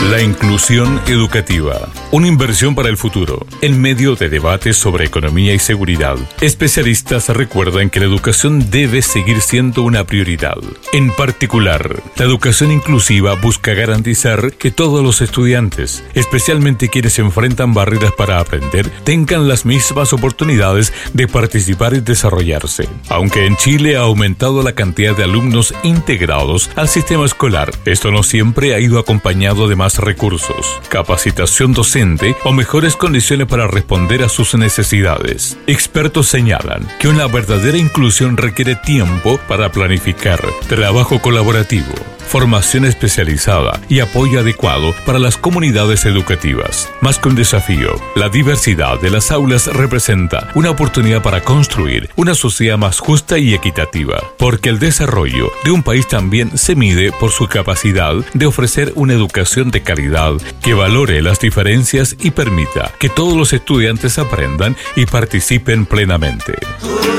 La inclusión educativa, una inversión para el futuro. En medio de debates sobre economía y seguridad, especialistas recuerdan que la educación debe seguir siendo una prioridad. En particular, la educación inclusiva busca garantizar que todos los estudiantes, especialmente quienes enfrentan barreras para aprender, tengan las mismas oportunidades de participar y desarrollarse. Aunque en Chile ha aumentado la cantidad de alumnos integrados al sistema escolar, esto no siempre ha ido acompañado de más recursos, capacitación docente o mejores condiciones para responder a sus necesidades. Expertos señalan que una verdadera inclusión requiere tiempo para planificar, trabajo colaborativo, formación especializada y apoyo adecuado para las comunidades educativas. Más que un desafío, la diversidad de las aulas representa una oportunidad para construir una sociedad más justa y equitativa, porque el desarrollo de un país también se mide por su capacidad de ofrecer una educación de calidad que valore las diferencias y permita que todos los estudiantes aprendan y participen plenamente.